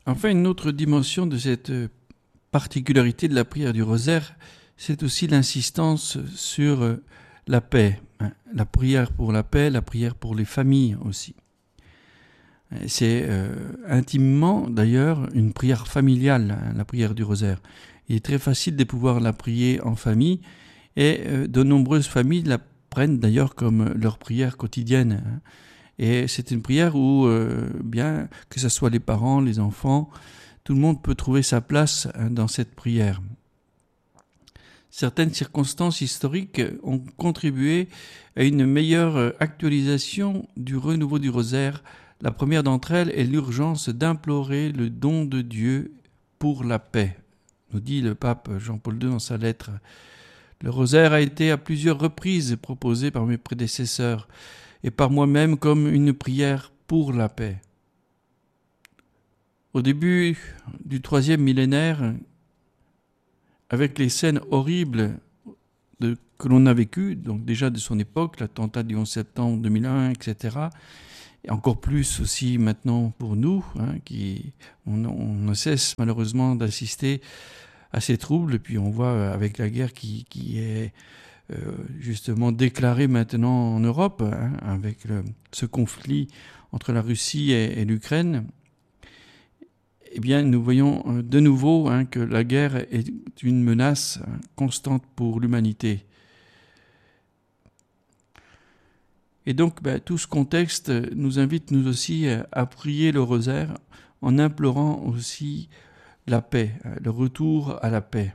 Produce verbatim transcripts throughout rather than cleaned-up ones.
Enfin, une autre dimension de cette particularité de la prière du rosaire, c'est aussi l'insistance sur la paix, la prière pour la paix, la prière pour les familles aussi. C'est euh, intimement d'ailleurs une prière familiale, hein, la prière du rosaire. Il est très facile de pouvoir la prier en famille et euh, de nombreuses familles la prennent d'ailleurs comme leur prière quotidienne. Hein. Et c'est une prière où, euh, bien que ce soit les parents, les enfants, tout le monde peut trouver sa place hein, dans cette prière. Certaines circonstances historiques ont contribué à une meilleure actualisation du renouveau du rosaire. La première d'entre elles est l'urgence d'implorer le don de Dieu pour la paix, nous dit le pape Jean-Paul deux dans sa lettre. Le rosaire a été à plusieurs reprises proposé par mes prédécesseurs et par moi-même comme une prière pour la paix. Au début du troisième millénaire, avec les scènes horribles de, que l'on a vécues, donc déjà de son époque, l'attentat du onze septembre deux mille un, et cetera, et encore plus aussi maintenant pour nous, hein, qui on, on ne cesse malheureusement d'assister à ces troubles, et puis on voit avec la guerre qui, qui est euh, justement déclarée maintenant en Europe, hein, avec le, ce conflit entre la Russie et, et l'Ukraine, eh bien, nous voyons de nouveau hein, que la guerre est une menace hein, constante pour l'humanité. Et donc, ben, tout ce contexte nous invite nous aussi à prier le rosaire en implorant aussi la paix, le retour à la paix.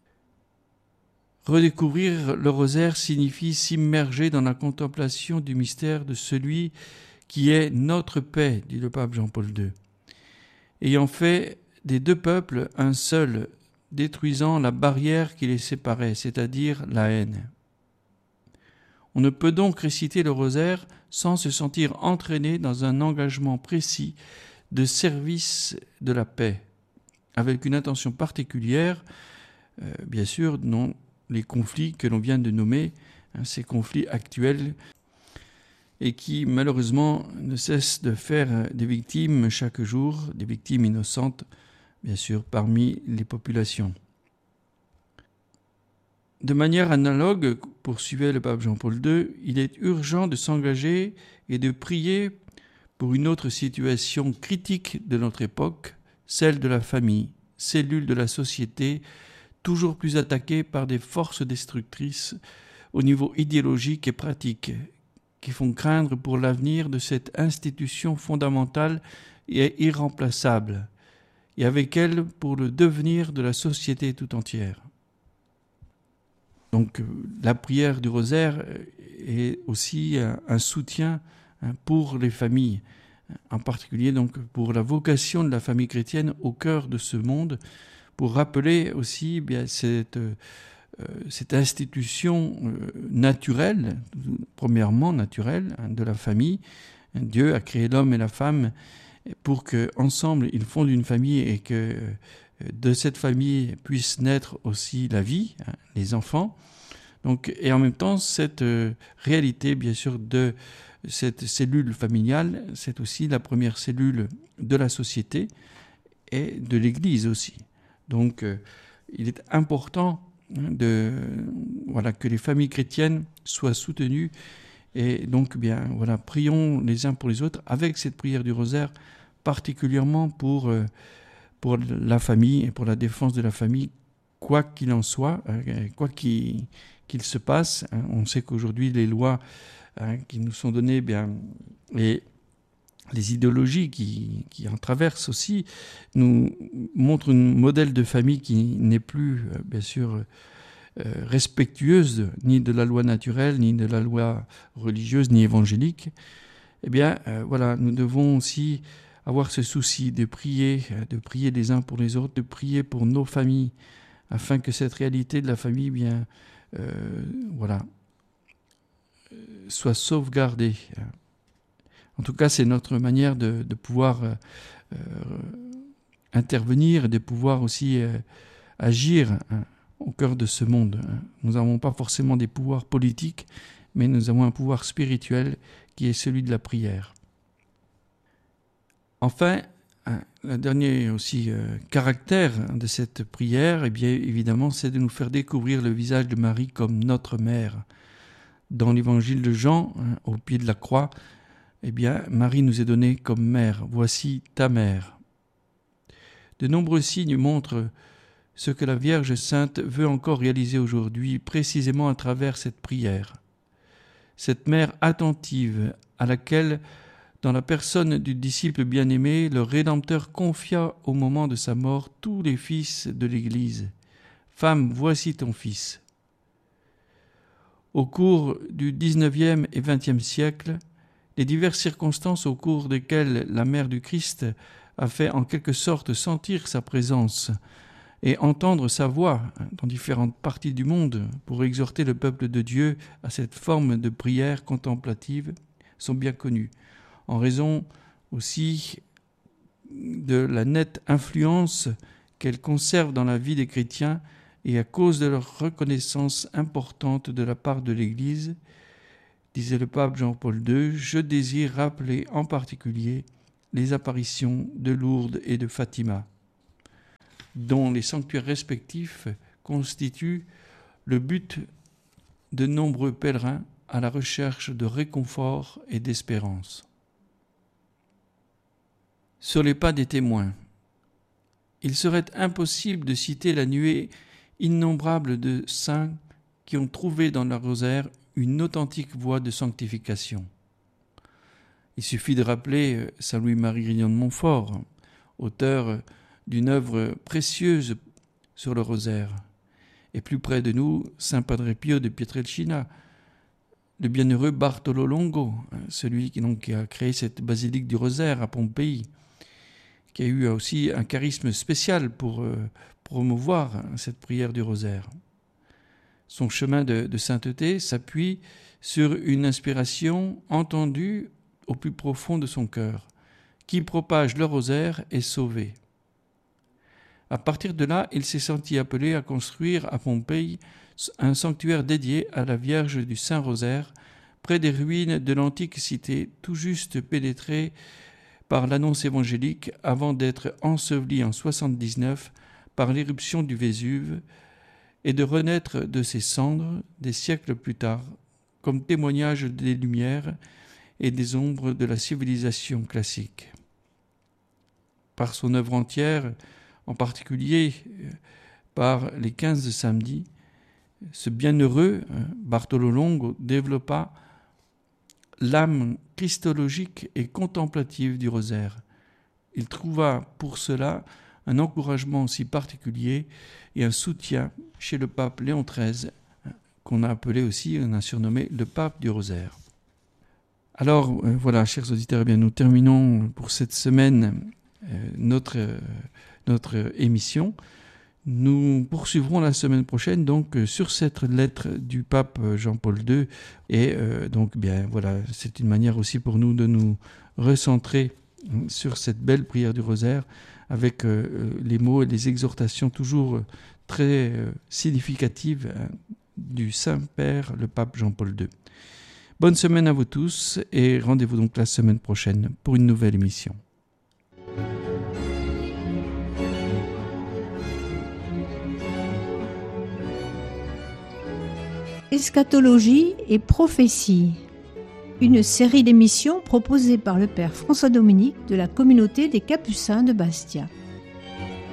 Redécouvrir le rosaire signifie s'immerger dans la contemplation du mystère de celui qui est notre paix, dit le pape Jean-Paul deux. Ayant fait des deux peuples un seul, détruisant la barrière qui les séparait, c'est-à-dire la haine. On ne peut donc réciter le rosaire sans se sentir entraîné dans un engagement précis de service de la paix, avec une attention particulière, euh, bien sûr, dans les conflits que l'on vient de nommer, hein, ces conflits actuels, et qui malheureusement ne cessent de faire des victimes chaque jour, des victimes innocentes, bien sûr, parmi les populations. De manière analogue, poursuivait le pape Jean-Paul deux, il est urgent de s'engager et de prier pour une autre situation critique de notre époque, celle de la famille, cellule de la société, toujours plus attaquée par des forces destructrices au niveau idéologique et pratique, qui font craindre pour l'avenir de cette institution fondamentale et irremplaçable, et avec elle pour le devenir de la société tout entière. Donc la prière du rosaire est aussi un soutien pour les familles, en particulier donc pour la vocation de la famille chrétienne au cœur de ce monde, pour rappeler aussi bien cette Euh, cette institution euh, naturelle, premièrement naturelle, hein, de la famille. Dieu a créé l'homme et la femme pour qu'ensemble ils fondent une famille et que euh, de cette famille puisse naître aussi la vie, hein, les enfants. Donc, et en même temps, cette euh, réalité, bien sûr, de cette cellule familiale, c'est aussi la première cellule de la société et de l'Église aussi. Donc, euh, il est important de voilà que les familles chrétiennes soient soutenues et donc bien voilà prions les uns pour les autres avec cette prière du rosaire particulièrement pour pour la famille et pour la défense de la famille quoi qu'il en soit, quoi qu'il, qu'il se passe. On sait qu'aujourd'hui les lois hein, qui nous sont données bien et les idéologies qui, qui en traversent aussi nous montrent un modèle de famille qui n'est plus, bien sûr, euh, respectueuse ni de la loi naturelle, ni de la loi religieuse, ni évangélique. Eh bien, euh, voilà, nous devons aussi avoir ce souci de prier, de prier les uns pour les autres, de prier pour nos familles, afin que cette réalité de la famille, bien, euh, voilà, soit sauvegardée. En tout cas, c'est notre manière de, de pouvoir euh, euh, intervenir et de pouvoir aussi euh, agir hein, au cœur de ce monde. Nous n'avons pas forcément des pouvoirs politiques, mais nous avons un pouvoir spirituel qui est celui de la prière. Enfin, le dernier aussi euh, caractère de cette prière, eh bien, évidemment, c'est de nous faire découvrir le visage de Marie comme notre mère. Dans l'évangile de Jean, hein, au pied de la croix, eh bien, Marie nous est donnée comme mère. Voici ta mère. De nombreux signes montrent ce que la Vierge Sainte veut encore réaliser aujourd'hui, précisément à travers cette prière. Cette mère attentive à laquelle, dans la personne du disciple bien-aimé, le Rédempteur confia au moment de sa mort tous les fils de l'Église. « Femme, voici ton fils ». Au cours du dix-neuvième et vingtième siècle, les diverses circonstances au cours desquelles la mère du Christ a fait en quelque sorte sentir sa présence et entendre sa voix dans différentes parties du monde pour exhorter le peuple de Dieu à cette forme de prière contemplative sont bien connues, en raison aussi de la nette influence qu'elle conserve dans la vie des chrétiens et à cause de leur reconnaissance importante de la part de l'Église, disait le pape Jean-Paul deux, je désire rappeler en particulier les apparitions de Lourdes et de Fatima, dont les sanctuaires respectifs constituent le but de nombreux pèlerins à la recherche de réconfort et d'espérance. Sur les pas des témoins, il serait impossible de citer la nuée innombrable de saints qui ont trouvé dans leur rosaire une authentique voie de sanctification. Il suffit de rappeler saint Louis-Marie Grignon de Montfort, auteur d'une œuvre précieuse sur le rosaire, et plus près de nous, saint Padre Pio de Pietrelcina, le bienheureux Bartolo Longo, celui qui, donc, qui a créé cette basilique du rosaire à Pompéi, qui a eu aussi un charisme spécial pour euh, promouvoir cette prière du rosaire. Son chemin de, de sainteté s'appuie sur une inspiration entendue au plus profond de son cœur. Qui propage le rosaire est sauvé. À partir de là, il s'est senti appelé à construire à Pompéi un sanctuaire dédié à la Vierge du Saint-Rosaire, près des ruines de l'antique cité, tout juste pénétrée par l'annonce évangélique avant d'être enseveli en soixante-dix-neuf par l'éruption du Vésuve et de renaître de ses cendres des siècles plus tard, comme témoignage des lumières et des ombres de la civilisation classique. Par son œuvre entière, en particulier par les quinze samedis, ce bienheureux Bartolo Longo développa l'âme christologique et contemplative du rosaire. Il trouva pour cela un encouragement aussi particulier et un soutien chez le pape Léon treize, qu'on a appelé aussi, on a surnommé le pape du rosaire. Alors euh, voilà, chers auditeurs, eh bien, nous terminons pour cette semaine euh, notre, euh, notre émission. Nous poursuivrons la semaine prochaine donc sur cette lettre du pape Jean-Paul deux et euh, donc bien voilà, c'est une manière aussi pour nous de nous recentrer sur cette belle prière du rosaire avec euh, les mots et les exhortations toujours très euh, significatives hein, du Saint-Père, le pape Jean-Paul deux. Bonne semaine à vous tous et rendez-vous donc la semaine prochaine pour une nouvelle émission. Eschatologie et prophétie, une série d'émissions proposée par le Père François Dominique de la communauté des Capucins de Bastia.